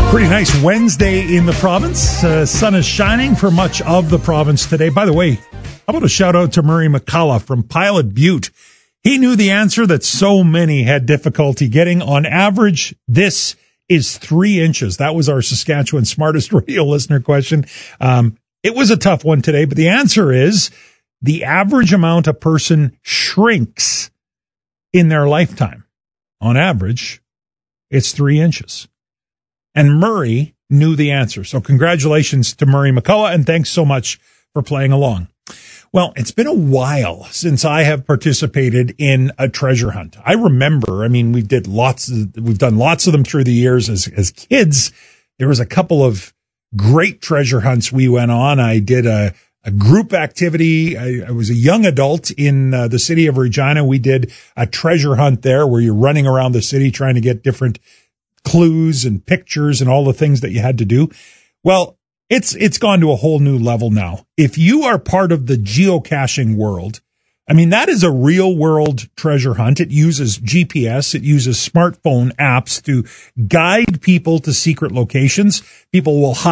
Pretty nice Wednesday in the province. Sun is shining for much of the province today. By the way, how about a shout out to Murray McCullough from Pilot Butte? He knew the answer that so many had difficulty getting. On average, this is 3 inches. That was our Saskatchewan Smartest Radio listener question. It was a tough one today, but the answer is the average amount a person shrinks in their lifetime. On average, it's 3 inches. And Murray knew the answer. So congratulations to Murray McCullough, and thanks so much for playing along. Well, it's been a while since I have participated in a treasure hunt. I remember, we've done lots of them through the years as kids. There was a couple of great treasure hunts we went on. I did a group activity. I was a young adult in the city of Regina. We did a treasure hunt there where you're running around the city trying to get different clues and pictures and all the things that you had to do. Well, it's gone to a whole new level now. If you are part of the geocaching world, that is a real world treasure hunt. It uses GPS. It uses smartphone apps to guide people to secret locations. People will hide